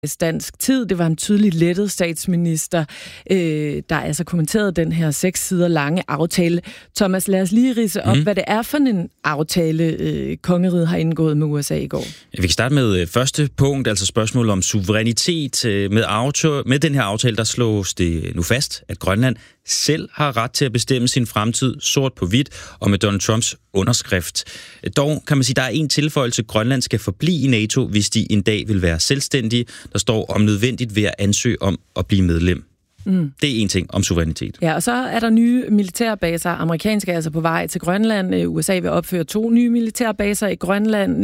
dansk tid. Det var en tydeligt lettet statsminister, der altså kommenterede den her 6 sider lange aftale. Thomas, lad os lige ridse op, hvad det er for en aftale, kongeriget har indgået med USA i går. Vi kan starte med første punkt, altså spørgsmålet om suverænitet. Med den her aftale, der slås det nu fast, at Grønland selv har ret til at bestemme sin fremtid sort på hvidt, og med Donald Trumps underskrift. Dog kan man sige, at der er en tilføjelse: Grønland skal forblive i NATO, hvis de en dag vil være selvstændige. Der står om nødvendigt ved at ansøge om at blive medlem. Det er en ting om suverænitet. Ja, og så er der nye militærbaser. Amerikanske er altså på vej til Grønland. USA vil opføre 2 nye militærbaser i Grønland.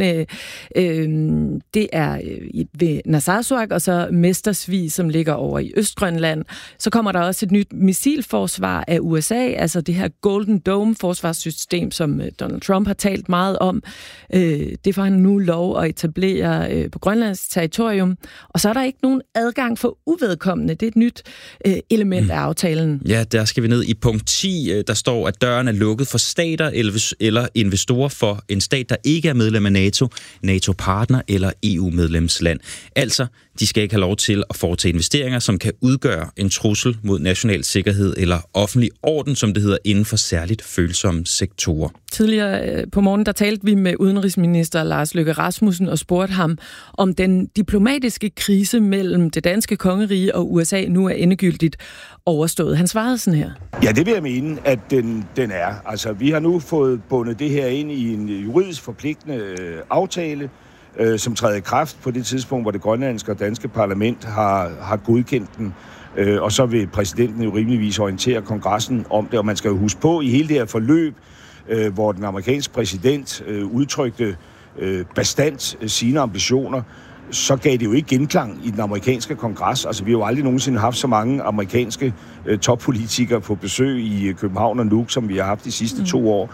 Det er ved Narsarsuaq og så Mestersvig, som ligger over i Østgrønland. Så kommer der også et nyt missilforsvar af USA, altså det her Golden Dome-forsvarssystem, som Donald Trump har talt meget om. Det får han nu lov at etablere på Grønlands territorium. Og så er der ikke nogen adgang for uvedkommende. Det er et nyt element af aftalen. Ja, der skal vi ned i punkt 10. Der står, at døren er lukket for stater eller investorer for en stat, der ikke er medlem af NATO, NATO-partner eller EU-medlemsland. Altså, de skal ikke have lov til at foretage investeringer, som kan udgøre en trussel mod national sikkerhed eller offentlig orden, som det hedder, inden for særligt følsomme sektorer. Tidligere på morgen, der talte vi med udenrigsminister Lars Løkke Rasmussen og spurgte ham, om den diplomatiske krise mellem det danske kongerige og USA nu er endegyldigt overstået. Han svarede sådan her. Ja, det vil jeg mene, at den er. Altså, vi har nu fået bundet det her ind i en juridisk forpligtende aftale, som træder i kraft på det tidspunkt, hvor det grønlandske og danske parlament har godkendt den. Og så vil præsidenten jo rimeligvis orientere kongressen om det. Og man skal jo huske på, i hele det her forløb, hvor den amerikanske præsident udtrykte bastant sine ambitioner, så gav det jo ikke genklang i den amerikanske kongres. Altså, vi har jo aldrig nogensinde haft så mange amerikanske toppolitikere på besøg i København og Nuuk, som vi har haft de sidste 2 år.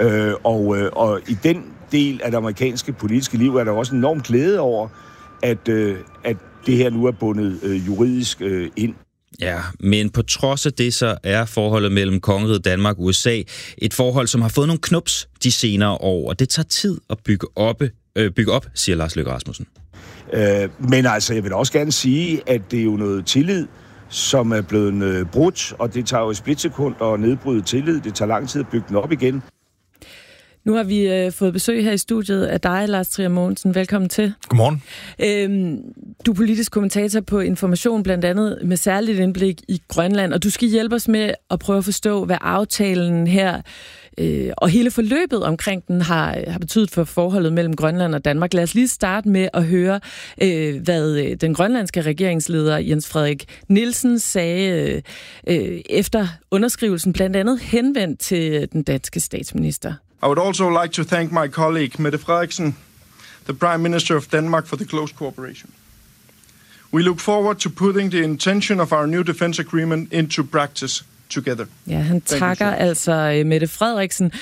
Og i den del af det amerikanske politiske liv er der også enormt glæde over, at det her nu er bundet juridisk ind. Ja, men på trods af det, så er forholdet mellem kongeriget Danmark og USA et forhold, som har fået nogle knups de senere år, og det tager tid at bygge op, siger Lars Løkke Rasmussen. Men altså, jeg vil også gerne sige, at det er jo noget tillid, som er blevet brudt, og det tager jo et splitsekund at nedbryde tillid. Det tager lang tid at bygge den op igen. Nu har vi fået besøg her i studiet af dig, Lars Trier Mogensen. Velkommen til. Godmorgen. Du er politisk kommentator på Information, blandt andet med særligt indblik i Grønland, og du skal hjælpe os med at prøve at forstå, hvad aftalen her og hele forløbet omkring den har betydet for forholdet mellem Grønland og Danmark. Lad os lige starte med at høre, hvad den grønlandske regeringsleder Jens Frederik Nielsen sagde efter underskrivelsen, blandt andet henvendt til den danske statsminister. I would also like to thank my colleague Mette Frederiksen, the Prime Minister of Denmark, for the close cooperation. We look forward to putting the intention of our new defense agreement into practice together. Ja, han takker altså Mette Frederiksen.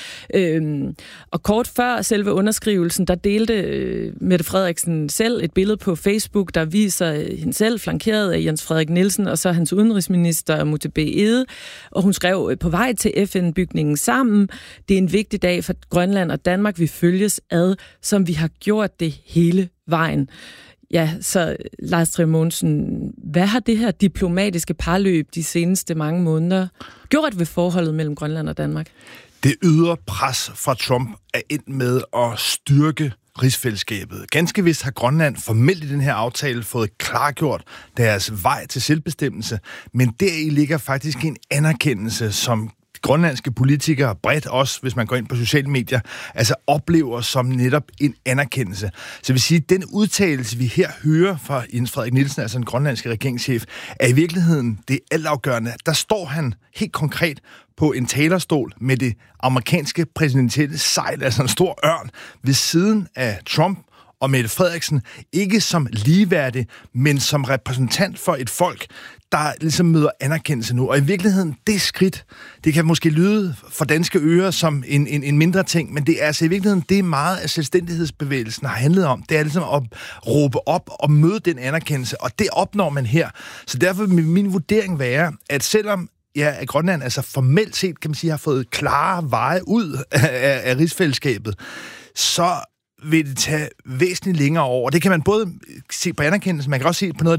Og kort før selve underskrivelsen, der delte Mette Frederiksen selv et billede på Facebook, der viser hende selv flankeret af Jens Frederik Nielsen og så hans udenrigsminister Mutebe Ede. Og hun skrev, på vej til FN-bygningen sammen. Det er en vigtig dag for Grønland og Danmark. Vi følges ad, som vi har gjort det hele vejen. Ja, så Lars Trier Mogensen, hvad har det her diplomatiske parløb de seneste mange måneder gjort ved forholdet mellem Grønland og Danmark? Det ydre pres fra Trump er ind med at styrke rigsfællesskabet. Ganske vist har Grønland formelt i den her aftale fået klargjort deres vej til selvbestemmelse, men deri ligger faktisk en anerkendelse, som grønlandske politikere, bredt også, hvis man går ind på sociale medier, altså oplever som netop en anerkendelse. Så jeg vil sige, at den udtalelse, vi her hører fra Jens Frederik Nielsen, altså en grønlandske regeringschef, er i virkeligheden det altafgørende. Der står han helt konkret på en talerstol med det amerikanske præsidentielle sejl, altså en stor ørn, ved siden af Trump og Mette Frederiksen, ikke som ligeværdig, men som repræsentant for et folk, der ligesom møder anerkendelse nu. Og i virkeligheden, det skridt, det kan måske lyde for danske ører som en mindre ting, men det er altså i virkeligheden det meget af selvstændighedsbevægelsen har handlet om. Det er ligesom at råbe op og møde den anerkendelse, og det opnår man her. Så derfor vil min vurdering være, at selvom at Grønland altså formelt set, kan man sige, har fået klare veje ud af rigsfællesskabet, så vil det tage væsentligt længere over. Det kan man både se på anerkendelsen, man kan også se på noget